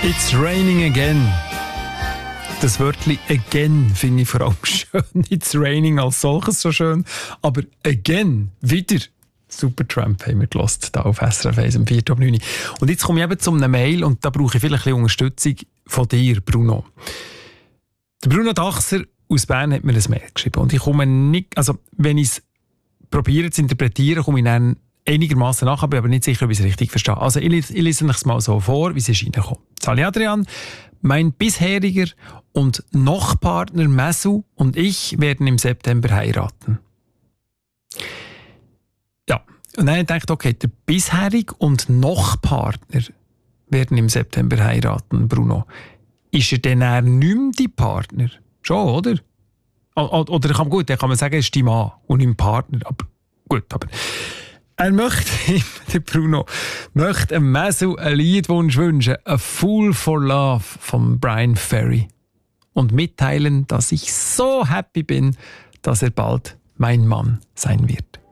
It's raining again. Das Wörtchen again finde ich vor allem schön. It's raining als solches so schön. Aber again, wieder. Supertramp haben wir gehört, hier auf SRF 1 am 4.9. Und jetzt komme ich eben zu einer Mail und da brauche ich vielleicht ein bisschen Unterstützung von dir, Bruno. Der Bruno Dachser aus Bern hat mir ein Mail geschrieben. Und ich komme nicht, also wenn ich es probiere zu interpretieren, komme ich dann einigermaßen nach, aber ich bin nicht sicher, ob ich es richtig verstehe. Also ich lese es mal so vor, wie es ist reingekommen. Sali Adrian, mein bisheriger und Noch-Partner Messu und ich werden im September heiraten. Ja, und dann dachte ich, okay, der bisherige und Noch-Partner werden im September heiraten, Bruno. Ist er denn nicht mehr dein Partner? Schon, oder? Oder dann kann man sagen, er ist dein Mann und dein Partner. Aber gut, aber er möchte, der Bruno, möchte einem Messu einen Liedwunsch wünschen, «A Fool for Love» von Brian Ferry. Und mitteilen, dass ich so happy bin, dass er bald mein Mann sein wird.